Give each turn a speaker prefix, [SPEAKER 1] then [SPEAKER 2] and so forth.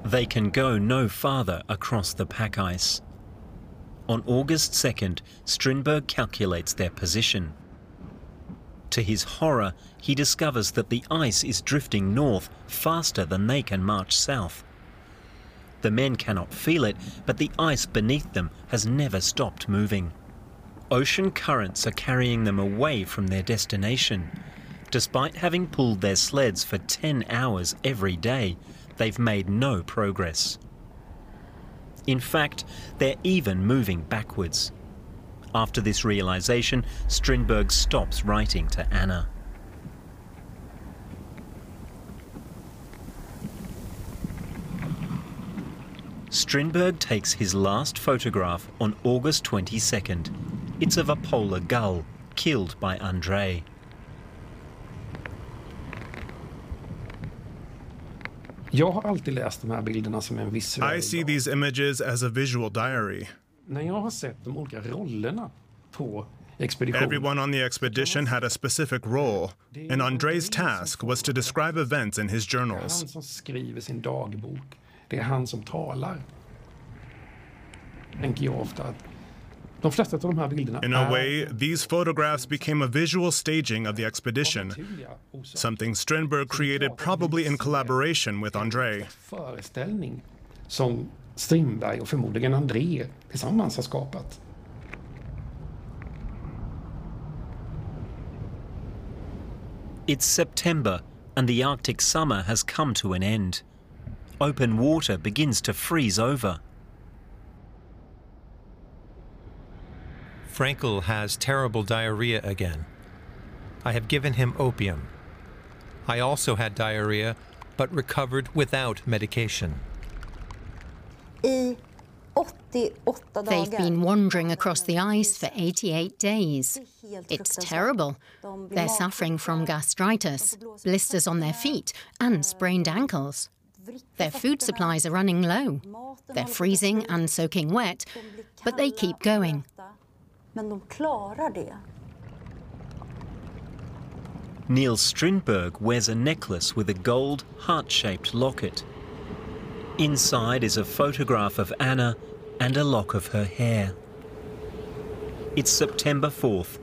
[SPEAKER 1] They can go no farther across the pack ice. On August 2nd, Strindberg calculates their position. To his horror, he discovers that the ice is drifting north faster than they can march south. The men cannot feel it, but the ice beneath them has never stopped moving. Ocean currents are carrying them away from their destination. Despite having pulled their sleds for 10 hours every day, they've made no progress. In fact, they're even moving backwards. After this realization, Strindberg stops writing to Anna. Strindberg takes his last photograph on August 22nd. It's of a polar gull, killed by Andrei.
[SPEAKER 2] Jag har alltid läst de här bilderna som en visuell.
[SPEAKER 3] I see these images as a visual diary.
[SPEAKER 2] När jag har sett de olika rollerna på expeditionen.
[SPEAKER 3] Everyone on the expedition had a specific role, and Andrei's task was to describe events in his journals.
[SPEAKER 2] Det är han som skriver sin dagbok. Det är han som talar. Tänker jag ofta att de flesta av de här bilderna.
[SPEAKER 3] In a way, these photographs became a visual staging of the expedition, something Strindberg created probably in collaboration with Andrei.
[SPEAKER 2] Föreställning som Strindberg och förmodligen Andrei tillsammans har skapat.
[SPEAKER 1] It's September and the Arctic summer has come to an end. Open water begins to freeze over.
[SPEAKER 4] Frankel has terrible diarrhea again. I have given him opium. I also had diarrhea, but recovered without medication.
[SPEAKER 5] They've been wandering across the ice for 88 days. It's terrible. They're suffering from gastritis, blisters on their feet, and sprained ankles. Their food supplies are running low. They're freezing and soaking wet, but they keep going.
[SPEAKER 1] Niels Strindberg wears a necklace with a gold, heart-shaped locket. Inside is a photograph of Anna and a lock of her hair. It's September 4th,